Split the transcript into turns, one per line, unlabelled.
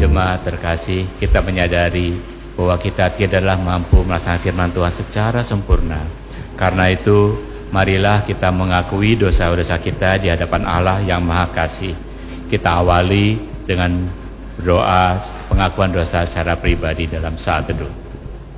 jemaat terkasih, kita menyadari bahwa kita tidaklah mampu melaksanakan firman Tuhan secara sempurna. Karena itu, marilah kita mengakui dosa-dosa kita di hadapan Allah yang Maha Kasih. Kita awali dengan doa pengakuan dosa secara pribadi dalam saat teduh.